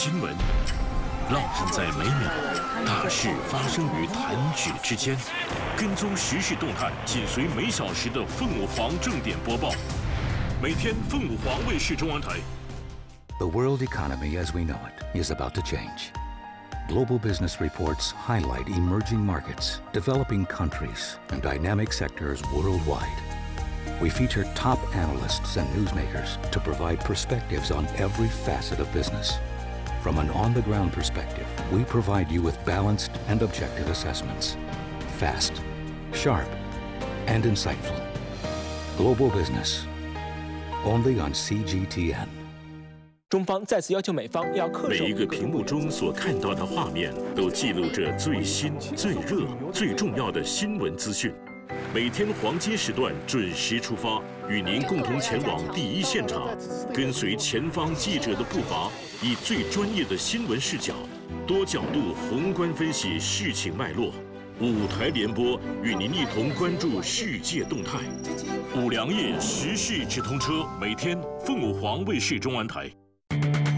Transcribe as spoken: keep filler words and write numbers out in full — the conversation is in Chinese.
新闻，烙印在每秒，大事发生于弹指之间。跟踪时事动态，紧随每小时的凤舞凰正点播报。每天凤舞凰卫视中文台。 The world economy as we know it is about to change. Global business reports highlight emerging markets, developing countries, and dynamic sectors worldwide. We feature top analysts and newsmakers to provide perspectives on every facet of business. From an on-the-ground perspective, we provide you with balanced and objective assessments. Fast, sharp, and insightful. Global business, only on C G T N. 中方再次要求美方要恪守每一个屏幕中所看到的画面，都记录着最新、最热、最重要的新闻资讯。每天黄金时段准时出发，与您共同前往第一现场，跟随前方记者的步伐，以最专业的新闻视角，多角度宏观分析事情脉络。五台联播，与您一同关注世界动态。五粮液时事直通车，每天凤舞凰卫视中文台。